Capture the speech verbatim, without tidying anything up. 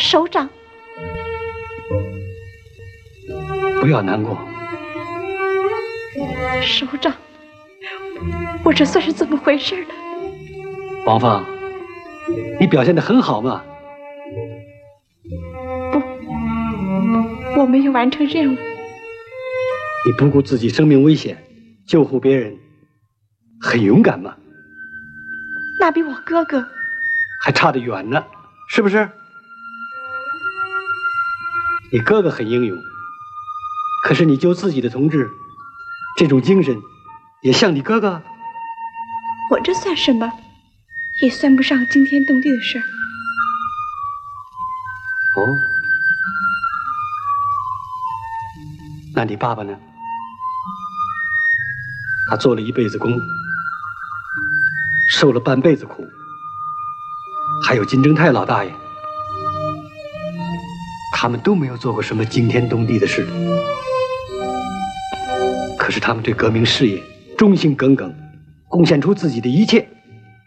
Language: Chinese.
首长， 不要难过。 首长，我这算是怎么回事了？ 王芳，你表现得很好嘛。 不，我没有完成任务。 你不顾自己生命危险，救护别人，很勇敢嘛。 那比我哥哥还差得远呢，是不是？你哥哥很英勇，可是你救自己的同志，这种精神也像你哥哥。 我这算什么？也算不上惊天动地的事儿。 哦，那你爸爸呢？他做了一辈子工，受了半辈子苦，还有金正泰老大爷，他们都没有做过什么惊天动地的事，可是他们对革命事业忠心耿耿，贡献出自己的一切。